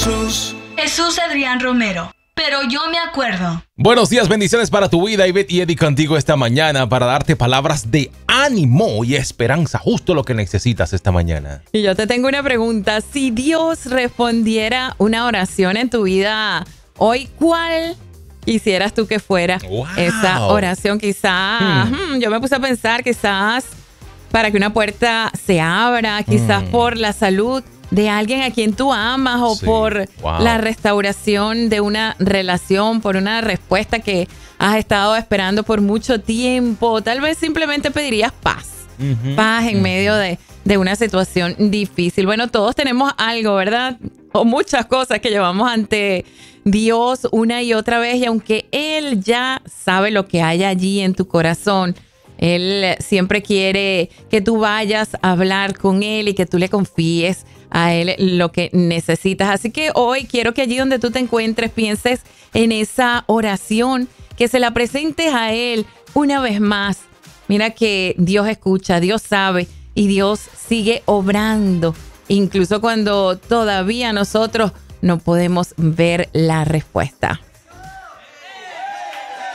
Jesús Adrián Romero. Pero yo me acuerdo. Buenos días, bendiciones para tu vida. Ivette y Eddie contigo esta mañana para darte palabras de ánimo y esperanza, justo lo que necesitas esta mañana. Y yo te tengo una pregunta. Si Dios respondiera una oración en tu vida hoy, ¿cuál quisieras tú que fuera esa oración? Quizás, yo me puse a pensar, quizás para que una puerta se abra, quizás por la salud de alguien a quien tú amas o por la restauración de una relación, por una respuesta que has estado esperando por mucho tiempo. Tal vez simplemente pedirías paz. Paz en medio de una situación difícil. Bueno, todos tenemos algo, ¿verdad? O muchas cosas que llevamos ante Dios una y otra vez. Y aunque Él ya sabe lo que hay allí en tu corazón, Él siempre quiere que tú vayas a hablar con Él y que tú le confíes a Él lo que necesitas. Así que hoy quiero que allí donde tú te encuentres pienses en esa oración, que se la presentes a Él una vez más. Mira que Dios escucha, Dios sabe y Dios sigue obrando, incluso cuando todavía nosotros no podemos ver la respuesta.